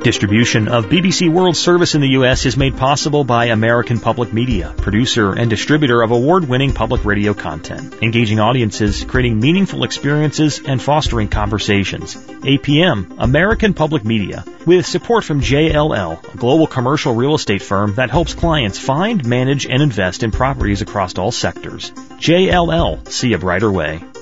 Distribution of BBC World Service in the U.S. is made possible by American Public Media, producer and distributor of award-winning public radio content, engaging audiences, creating meaningful experiences, and fostering conversations. APM, American Public Media, with support from JLL, a global commercial real estate firm that helps clients find, manage, and invest in properties across all sectors. JLL, see a brighter way.